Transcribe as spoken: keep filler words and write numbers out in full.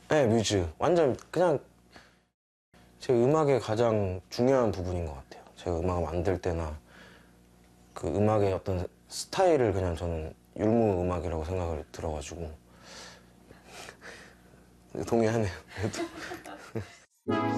네, 뮤즈. 완전 그냥 제 음악의 가장 중요한 부분인 것 같아요. 제가 음악을 만들 때나 그 음악의 어떤 스타일을 그냥 저는 율무 음악이라고 생각을 들어가지고 동의하네요.